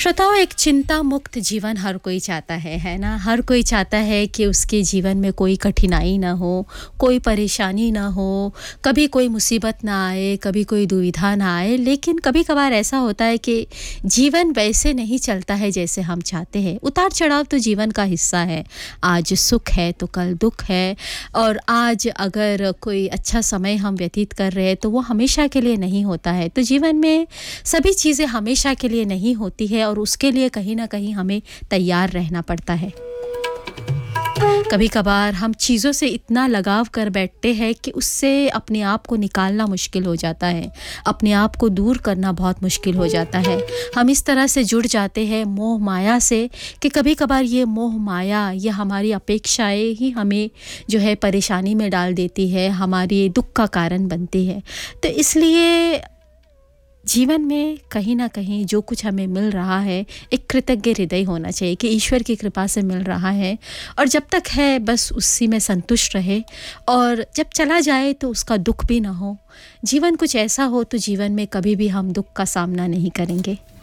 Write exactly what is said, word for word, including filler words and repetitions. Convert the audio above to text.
श्रोताओं, एक चिंता मुक्त जीवन हर कोई चाहता है, है ना? हर कोई चाहता है कि उसके जीवन में कोई कठिनाई ना हो, कोई परेशानी ना हो, कभी कोई मुसीबत ना आए, कभी कोई दुविधा ना आए। लेकिन कभी-कभार ऐसा होता है कि जीवन वैसे नहीं चलता है जैसे हम चाहते हैं। उतार-चढ़ाव तो जीवन का हिस्सा है। आज सुख है तो कल दुख है, और आज अगर कोई अच्छा समय हम व्यतीत कर रहे हैं तो वो हमेशा के लिए नहीं होता है। तो जीवन में सभी चीज़ें हमेशा के लिए नहीं होती है, और उसके लिए कहीं ना कहीं हमें तैयार रहना पड़ता है। कभी-कभार हम चीज़ों से इतना लगाव कर बैठते हैं कि उससे अपने आप को निकालना मुश्किल हो जाता है, अपने आप को दूर करना बहुत मुश्किल हो जाता है। हम इस तरह से जुड़ जाते हैं मोह माया से कि कभी-कभार ये मोह माया, ये हमारी अपेक्षाएं ही हमें जो है परेशानी में डाल देती है, हमारी दुख का कारण बनती है। तो इसलिए जीवन में कहीं ना कहीं जो कुछ हमें मिल रहा है, एक कृतज्ञ हृदय होना चाहिए कि ईश्वर की कृपा से मिल रहा है, और जब तक है बस उसी में संतुष्ट रहे, और जब चला जाए तो उसका दुख भी ना हो। जीवन कुछ ऐसा हो तो जीवन में कभी भी हम दुख का सामना नहीं करेंगे।